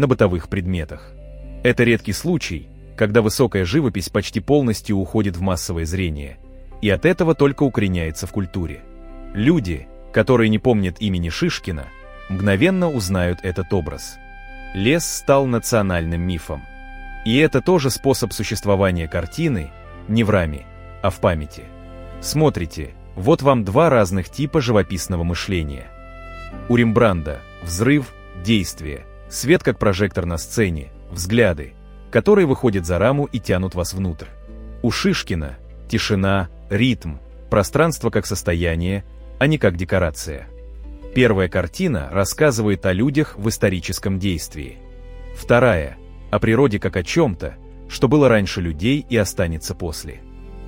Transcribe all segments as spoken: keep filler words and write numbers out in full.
на бытовых предметах. Это редкий случай, когда высокая живопись почти полностью уходит в массовое зрение, и от этого только укореняется в культуре. Люди, которые не помнят имени Шишкина, мгновенно узнают этот образ. Лес стал национальным мифом. И это тоже способ существования картины не в раме, а в памяти. Смотрите, вот вам два разных типа живописного мышления. У Рембрандта взрыв, действие, свет как прожектор на сцене, взгляды, которые выходят за раму и тянут вас внутрь. У Шишкина тишина, ритм, пространство как состояние, а не как декорация. Первая картина рассказывает о людях в историческом действии. Вторая – о природе как о чем-то, что было раньше людей и останется после.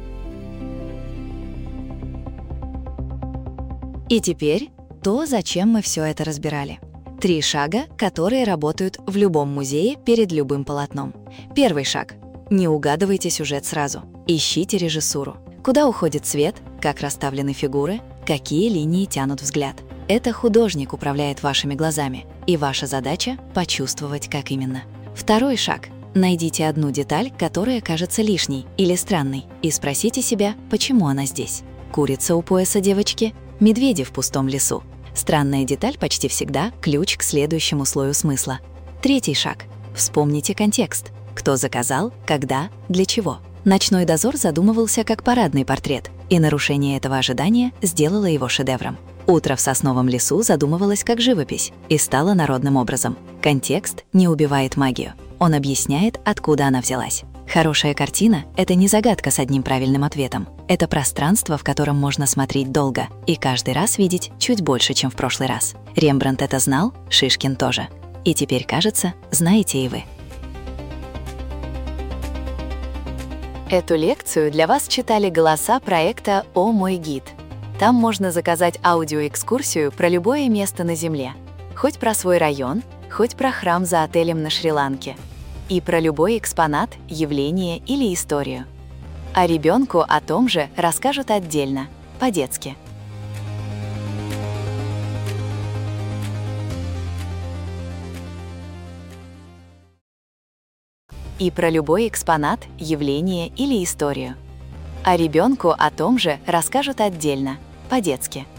И теперь то, зачем мы все это разбирали. Три шага, которые работают в любом музее перед любым полотном. Первый шаг. Не угадывайте сюжет сразу. Ищите режиссуру. Куда уходит свет, как расставлены фигуры, какие линии тянут взгляд. Это художник управляет вашими глазами, и ваша задача – почувствовать, как именно. Второй шаг. Найдите одну деталь, которая кажется лишней или странной, и спросите себя, почему она здесь. Курица у пояса девочки, медведи в пустом лесу. Странная деталь почти всегда – ключ к следующему слою смысла. Третий шаг. Вспомните контекст. Кто заказал, когда, для чего. «Ночной дозор» задумывался как парадный портрет, и нарушение этого ожидания сделало его шедевром. «Утро в сосновом лесу» задумывалось как живопись и стало народным образом. Контекст не убивает магию. Он объясняет, откуда она взялась. Хорошая картина — это не загадка с одним правильным ответом. Это пространство, в котором можно смотреть долго и каждый раз видеть чуть больше, чем в прошлый раз. Рембрандт это знал, Шишкин тоже. И теперь, кажется, знаете и вы. Эту лекцию для вас читали голоса проекта «О мой гид». Там можно заказать аудиоэкскурсию про любое место на Земле. Хоть про свой район, хоть про храм за отелем на Шри-Ланке. И про любой экспонат, явление или историю. А ребенку о том же расскажут отдельно, по-детски. И про любой экспонат, явление или историю. А ребенку о том же расскажут отдельно, по-детски.